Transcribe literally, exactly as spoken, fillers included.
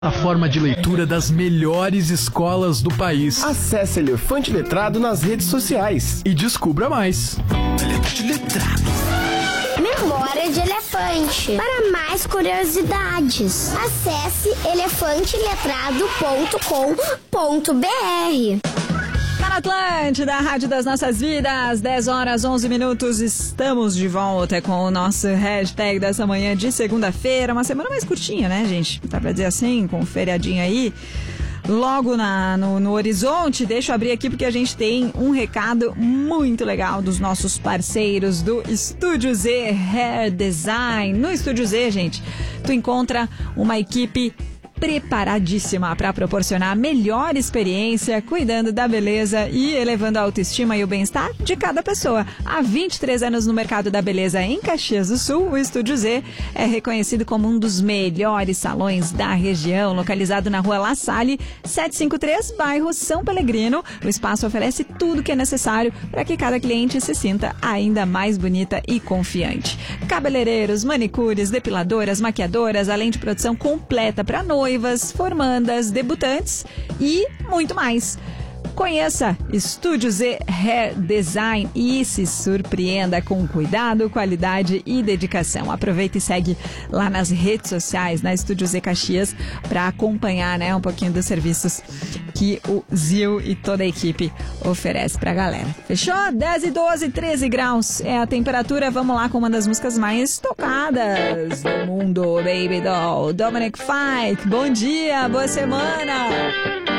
A forma de leitura das melhores escolas do país. Acesse Elefante Letrado nas redes sociais e descubra mais. Elefante Letrado. Memória de Elefante. Para mais curiosidades, acesse elefante letrado ponto com ponto b r. Na Atlântida, a rádio das nossas vidas, dez horas, onze minutos, estamos de volta com o nosso hashtag dessa manhã de segunda-feira, uma semana mais curtinha, né, gente? Dá pra dizer assim, com um feriadinho aí, logo na, no, no horizonte. Deixa eu abrir aqui porque a gente tem um recado muito legal dos nossos parceiros do Estúdio Z Hair Design. No Estúdio Z, gente, tu encontra uma equipe preparadíssima para proporcionar a melhor experiência, cuidando da beleza e elevando a autoestima e o bem-estar de cada pessoa. Há vinte e três anos no mercado da beleza em Caxias do Sul, o Estúdio Z é reconhecido como um dos melhores salões da região, localizado na rua La Salle, setecentos e cinquenta e três, bairro São Pelegrino. O espaço oferece tudo que é necessário para que cada cliente se sinta ainda mais bonita e confiante. Cabeleireiros, manicures, depiladoras, maquiadoras, além de produção completa para noiva, formandas, debutantes e muito mais. Conheça Estúdio Z Hair Design e se surpreenda com cuidado, qualidade e dedicação. Aproveita e segue lá nas redes sociais, na Estúdio Z Caxias, para acompanhar, né, um pouquinho dos serviços que o Zil e toda a equipe oferece pra galera. Fechou? dez e doze, treze graus é a temperatura. Vamos lá com uma das músicas mais tocadas do mundo, Baby Doll, Dominic Fike. Bom dia, boa semana!